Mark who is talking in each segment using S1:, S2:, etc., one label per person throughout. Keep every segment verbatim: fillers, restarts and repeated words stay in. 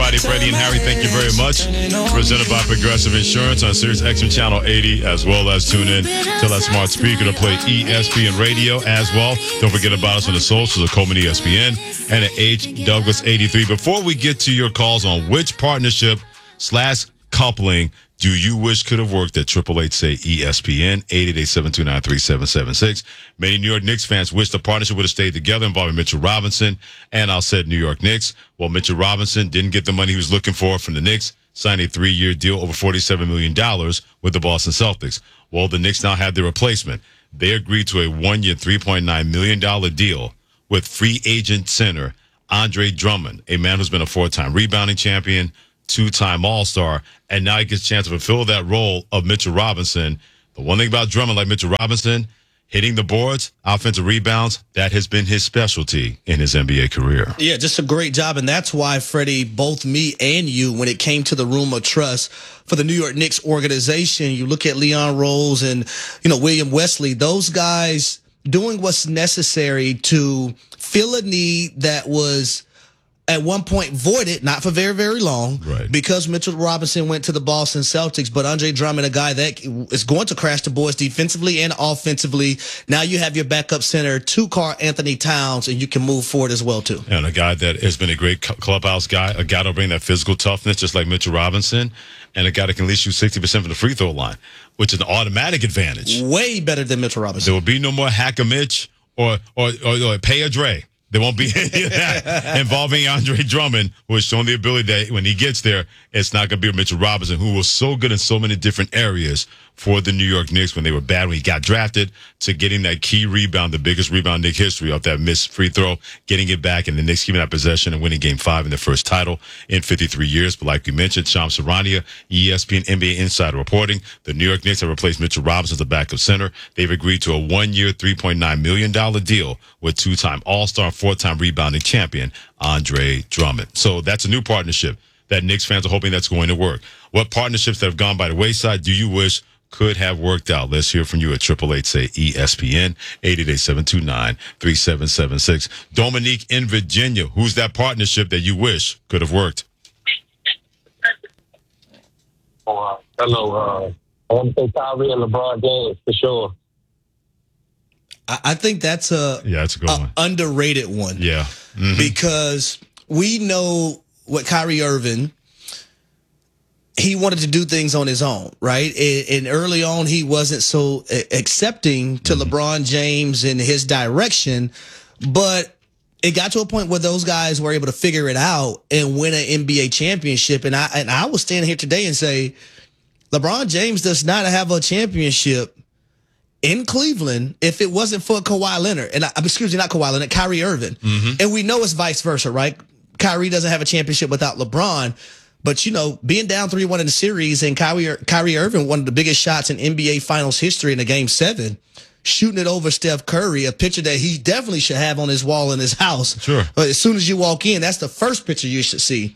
S1: Friday, Freddie and Harry. Thank you very much. Presented by Progressive Insurance on Sirius X M Channel eighty, as well as tune in to that smart speaker to play E S P N Radio as well. Don't forget about us on the socials of Coleman E S P N and at H Douglas eighty-three. Before we get to your calls on which partnership slash coupling do you wish could have worked at triple eight say E S P N, eight eight eight, seven two nine, three seven seven six. Many New York Knicks fans wish the partnership would have stayed together involving Mitchell Robinson and our said New York Knicks. Well, Mitchell Robinson didn't get the money he was looking for from the Knicks, signed a three-year deal over forty-seven million dollars with the Boston Celtics. Well, the Knicks now have their replacement. They agreed to a one-year, three point nine million dollars deal with free agent center Andre Drummond, a man who's been a four-time rebounding champion, two-time All-Star, and now he gets a chance to fulfill that role of Mitchell Robinson. The one thing about Drummond, like Mitchell Robinson, hitting the boards, offensive rebounds, that has been his specialty in his N B A career.
S2: Yeah, just a great job, and that's why, Freddie, both me and you, when it came to the room of trust for the New York Knicks organization, you look at Leon Rose and, you know, William Wesley, those guys doing what's necessary to fill a need that was at one point voided, not for very, very long,
S1: right,
S2: because Mitchell Robinson went to the Boston Celtics, but Andre Drummond, a guy that is going to crash the boards defensively and offensively. Now you have your backup center, two-car Anthony Towns, and you can move forward as well, too.
S1: And a guy that has been a great clubhouse guy, a guy that'll bring that physical toughness, just like Mitchell Robinson, and a guy that can at least shoot sixty percent from the free throw line, which is an automatic advantage.
S2: Way better than Mitchell Robinson.
S1: There will be no more Hack a Mitch or, or, or, or Pay a Dre. There won't be any of that involving Andre Drummond, who has shown the ability that when he gets there, it's not going to be Mitchell Robinson, who was so good in so many different areas for the New York Knicks when they were bad when he got drafted, to getting that key rebound, the biggest rebound in Knicks history off that missed free throw, getting it back, and the Knicks keeping that possession and winning game five in their first title in fifty-three years. But like we mentioned, Shams Charania, E S P N N B A Insider reporting, the New York Knicks have replaced Mitchell Robinson as the backup center. They've agreed to a one-year, three point nine million dollars deal with two-time All-Star, four-time rebounding champion Andre Drummond. So that's a new partnership that Knicks fans are hoping that's going to work. What partnerships that have gone by the wayside do you wish could have worked out? Let's hear from you at triple eight say E S P N, eight eight eight, seven two nine, three seven seven six. Dominique in Virginia, who's that partnership that you wish could have worked?
S3: Uh, hello. Uh, I want to say Kyrie and LeBron James for sure.
S2: I, I think that's a,
S1: yeah, that's a good
S2: a
S1: one.
S2: underrated one.
S1: Yeah. Mm-hmm.
S2: Because we know what Kyrie Irving, he wanted to do things on his own, right? And, and early on, he wasn't so accepting to mm-hmm. LeBron James and his direction, but it got to a point where those guys were able to figure it out and win an N B A championship. And I and I will stand here today and say, LeBron James does not have a championship in Cleveland if it wasn't for Kawhi Leonard. And I, excuse me, not Kawhi Leonard, Kyrie Irving. Mm-hmm. And we know it's vice versa, right? Kyrie doesn't have a championship without LeBron. But, you know, being down three one in the series and Kyrie, Kyrie Irving, one of the biggest shots in N B A Finals history in a game seven, shooting it over Steph Curry, a picture that he definitely should have on his wall in his house.
S1: Sure.
S2: But as soon as you walk in, that's the first picture you should see.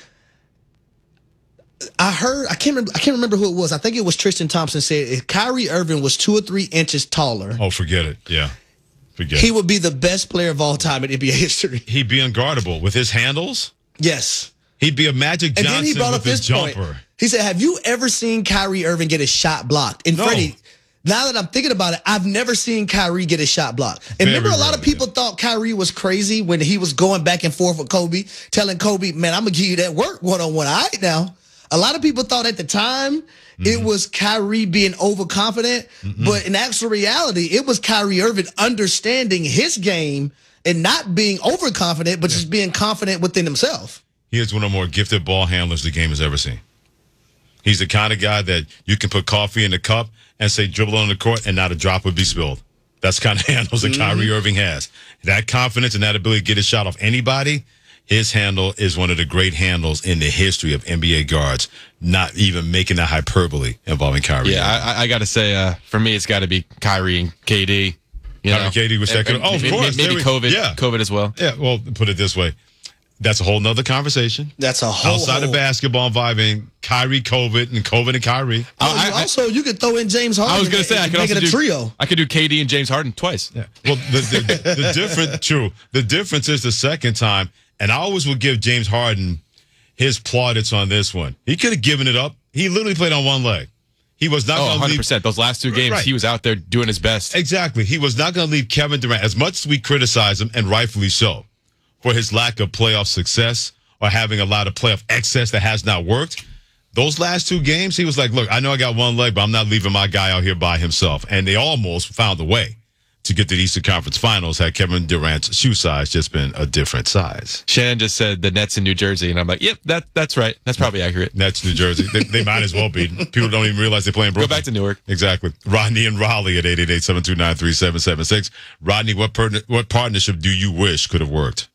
S2: I heard, I can't remember, I can't remember who it was. I think it was Tristan Thompson said if Kyrie Irving was two or three inches taller.
S1: Oh, forget it. Yeah. Forget
S2: he
S1: it.
S2: would be the best player of all time in N B A history.
S1: He'd be unguardable with his handles.
S2: Yes.
S1: He'd be a Magic Johnson
S2: and then he brought
S1: with
S2: up
S1: his
S2: his
S1: jumper.
S2: Point. He said, have you ever seen Kyrie Irving get his shot blocked? And
S1: no.
S2: Freddie, now that I'm thinking about it, I've never seen Kyrie get his shot blocked. And
S1: Very
S2: remember, a lot
S1: rarely,
S2: of people
S1: yeah.
S2: thought Kyrie was crazy when he was going back and forth with Kobe, telling Kobe, man, I'm going to give you that work one-on-one. All right now. A lot of people thought at the time mm-hmm. it was Kyrie being overconfident, mm-hmm. but in actual reality, it was Kyrie Irving understanding his game and not being overconfident, but yeah. just being confident within himself.
S1: He is one of the more gifted ball handlers the game has ever seen. He's the kind of guy that you can put coffee in a cup and say dribble on the court and not a drop would be spilled. That's the kind of handles that mm-hmm. Kyrie Irving has. That confidence and that ability to get a shot off anybody, his handle is one of the great handles in the history of N B A guards, not even making that hyperbole involving Kyrie.
S4: Yeah, I, I got to say, uh, for me, it's got to be Kyrie and K D. You
S1: Kyrie
S4: know?
S1: K D was second. Oh, of
S4: maybe,
S1: course.
S4: Maybe COVID,
S1: yeah.
S4: COVID as well.
S1: Yeah, well, put it this way. That's a whole nother conversation.
S2: That's a whole
S1: outside
S2: whole.
S1: of basketball involving Kyrie, COVID, and COVID and Kyrie.
S2: Oh, I, I, also, you could throw in James Harden.
S4: I was going to say I could
S2: make
S4: also
S2: it a
S4: do
S2: trio.
S4: I could do K D and James Harden twice.
S1: Yeah. Well, the the, the difference, true. The difference is the second time, and I always would give James Harden his plaudits on this one. He could have given it up. He literally played on one leg. He was not
S4: Oh,
S1: going to
S4: one hundred
S1: leave.
S4: percent. Those last two games,
S1: Right.
S4: he was out there doing his best.
S1: Exactly. He was not going to leave Kevin Durant, as much as we criticize him, and rightfully so, for his lack of playoff success or having a lot of playoff excess that has not worked. Those last two games, he was like, look, I know I got one leg, but I'm not leaving my guy out here by himself. And they almost found a way to get to the Eastern Conference Finals had Kevin Durant's shoe size just been a different size.
S4: Shannon just said the Nets in New Jersey, and I'm like, yep, that that's right. That's probably accurate.
S1: Nets, New Jersey. They, they might as well be. People don't even realize they play in
S4: Go
S1: Brooklyn.
S4: back to Newark.
S1: Exactly. Rodney and Raleigh at eight eight eight, seven two nine, three seven seven six. Rodney, what per- what partnership do you wish could have worked?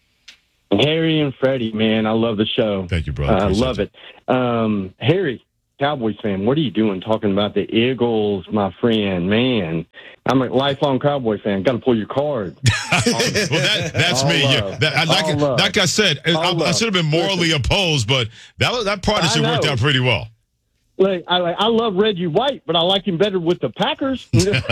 S5: Harry and Freddie, man, I love the show.
S1: Thank you, brother.
S5: I
S1: Appreciate
S5: love it. Um, Harry, Cowboys fan, what are you doing talking about the Eagles, my friend? Man, I'm a lifelong Cowboy fan. Got to pull your card.
S1: well, that, that's
S5: All
S1: me. Yeah,
S5: love.
S1: that, I- like,
S5: All love.
S1: like I said, I,
S5: All
S1: I
S5: love.
S1: should have been morally opposed, but that was, that partnership
S5: I
S1: worked
S5: know.
S1: out pretty well.
S5: Like, I, I love Reggie White, but I like him better with the Packers. You know,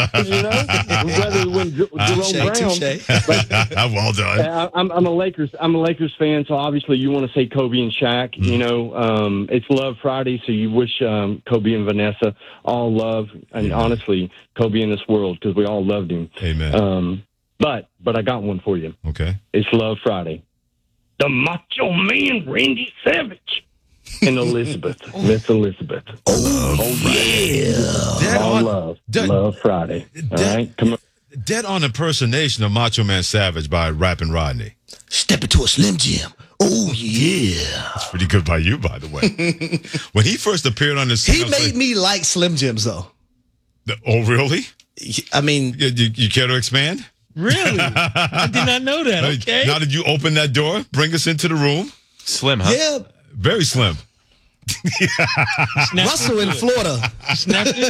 S5: rather than J- Jerome
S2: Touche,
S5: Brown.
S2: touche.
S1: well done.
S5: I, I'm, I'm a Lakers. I'm a Lakers fan, so obviously you want to say Kobe and Shaq.
S1: Mm.
S5: You know, um, it's Love Friday, so you wish um, Kobe and Vanessa all love, and
S1: Yeah.
S5: honestly, Kobe in this world because we all loved him.
S1: Amen.
S5: Um, but but I got one for you.
S1: Okay.
S5: It's Love Friday. The Macho Man Randy Savage and Elizabeth, Miss Elizabeth.
S2: Oh, yeah.
S1: Dead
S5: All
S1: on,
S5: love,
S1: dead-
S5: Love Friday. All
S1: dead-
S5: right, come on.
S1: dead on impersonation of Macho Man Savage by Rappin' Rodney.
S2: Step into a Slim Jim. Oh, yeah.
S1: Pretty good by you, by the way. When he first appeared on the scene,
S2: He
S1: I was
S2: made
S1: like,
S2: me like Slim Jims, though.
S1: oh, really?
S2: I mean,
S1: You, you, you care to expand?
S6: Really? I did not know that. Okay.
S1: Now, did you open that door? Bring us into the room?
S4: Slim, huh?
S2: yeah,
S1: Very slim.
S6: Snap
S2: Russell in
S6: into it.
S2: Florida.
S6: Snap into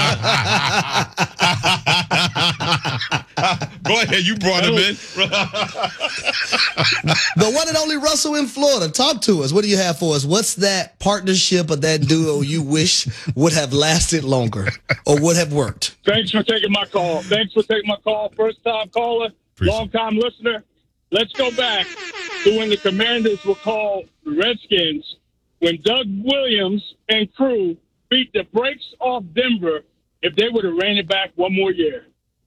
S6: it.
S1: Go ahead. You brought him in.
S2: The one and only Russell in Florida. Talk to us. What do you have for us? What's that partnership of that duo you wish would have lasted longer or would have worked?
S7: Thanks for taking my call. Thanks for taking my call. First time caller,
S1: Appreciate
S7: long time listener. Let's go back to when the Commanders were called the Redskins, when Doug Williams and crew beat the brakes off Denver. If they would have ran it back one more year,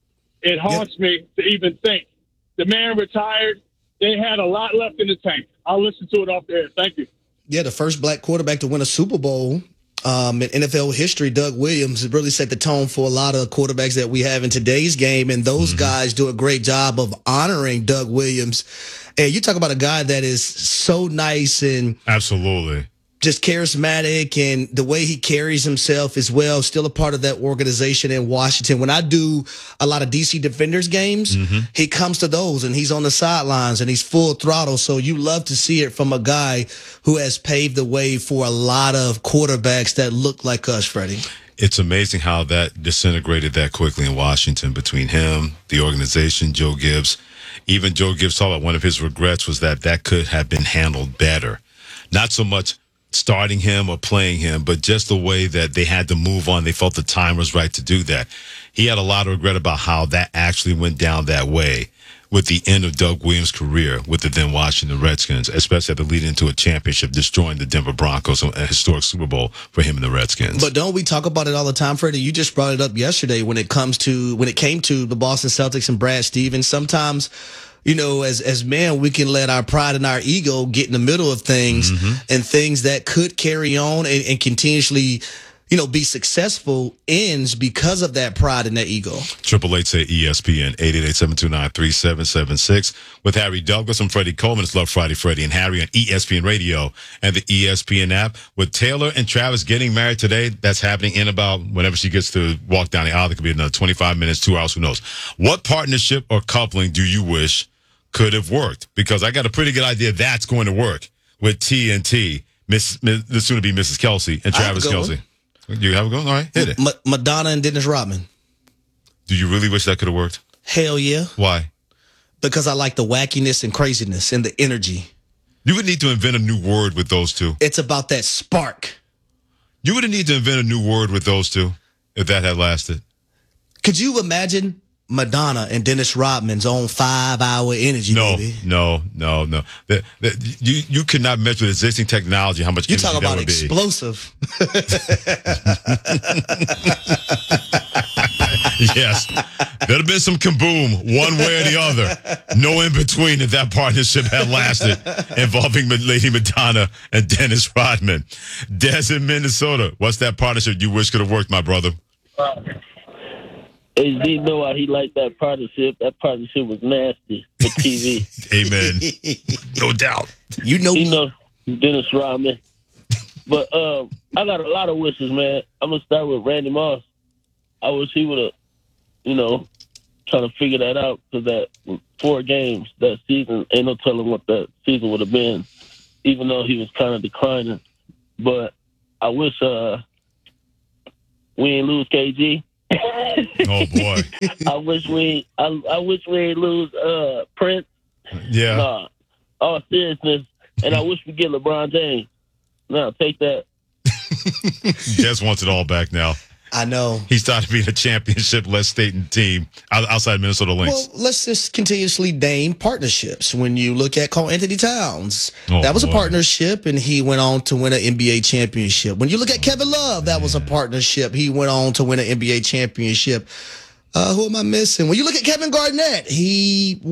S7: it haunts me to even think. The man retired. They had a lot left in the tank. I'll listen to it off the air. Thank you.
S2: Yeah, the first black quarterback to win a Super Bowl um, in N F L history, Doug Williams, really set the tone for a lot of quarterbacks that we have in today's game. And those
S1: Mm-hmm.
S2: guys do a great job of honoring Doug Williams. And you talk about a guy that is so nice and
S1: Absolutely.
S2: just charismatic, and the way he carries himself as well, still a part of that organization in Washington. When I do a lot of D C Defenders games, he comes to those and he's on the sidelines and he's full throttle. So you love to see it from a guy who has paved the way for a lot of quarterbacks that look like us, Freddie.
S1: It's amazing how that disintegrated that quickly in Washington between him, the organization, Joe Gibbs. Even Joe Gibbs saw that one of his regrets was that that could have been handled better. Not so much starting him or playing him, but just the way that they had to move on. They felt the time was right to do that. He had a lot of regret about how that actually went down that way with the end of Doug Williams' career with the then Washington Redskins, especially at the lead into a championship, destroying the Denver Broncos, a historic Super Bowl for him and the Redskins.
S2: But don't we talk about it all the time, Freddie? You just brought it up yesterday when it comes to when it came to the Boston Celtics and Brad Stevens. Sometimes, you know, as as men, we can let our pride and our ego get in the middle of things and things that could carry on and, and continuously, you know, be successful ends because of that pride and that ego.
S1: Triple eight say E S P N eight eight eight, seven two nine, three seven seven six with Harry Douglas and Freddie Coleman. It's Love Friday, Freddie and Harry on E S P N Radio and the E S P N app. With Taylor and Travis getting married today, that's happening in about whenever she gets to walk down the aisle. It could be another twenty-five minutes, two hours, who knows. What partnership or coupling do you wish could have worked? Because I got a pretty good idea that's going to work with T N T, Miss, Miss the soon to be Missus Kelsey and
S2: I have a
S1: Travis
S2: good
S1: Kelsey. You have a go? All right, hit it.
S2: Ma- Madonna and Dennis Rodman.
S1: Do you really wish that could have worked?
S2: Hell yeah.
S1: Why?
S2: Because I like the wackiness and craziness and the energy.
S1: You would need to invent a new word with those two.
S2: It's about that spark.
S1: You would need to invent a new word with those two if that had lasted.
S2: Could you imagine Madonna and Dennis Rodman's own five-hour energy,
S1: No,
S2: baby.
S1: no, no, no. The, the, you you could not measure with existing technology how much
S2: You
S1: energy
S2: talk
S1: that
S2: about
S1: would be.
S2: explosive.
S1: Yes. There'd have been some kaboom one way or the other. No in between if that partnership had lasted involving Lady Madonna and Dennis Rodman. Des in Minnesota, what's that partnership you wish could have worked, my brother?
S8: H D know why he liked that partnership. That partnership was nasty for T V.
S1: Amen. No doubt.
S2: You know,
S8: You know, Dennis Rodman. But um, I got a lot of wishes, man. I'm going to start with Randy Moss. I wish he would have, you know, trying to figure that out because that four games that season, ain't no telling what that season would have been, even though he was kind of declining. But I wish uh, we ain't lose K G.
S1: Oh, boy.
S8: I wish we I, I wish we ain't lose uh, Prince.
S1: Yeah.
S8: Nah, all seriousness. And I wish we get LeBron James. Now, take that.
S1: Des wants it all back now.
S2: I know.
S1: He started being a championship-less state and team outside Minnesota Lynx.
S2: Well, let's just continuously name partnerships. When you look at Carl Anthony Towns,
S1: Oh,
S2: that was a
S1: boy.
S2: partnership, and he went on to win an N B A championship. When you look at Kevin Love, that was a partnership. He went on to win an N B A championship. Uh, who am I missing? When you look at Kevin Garnett, he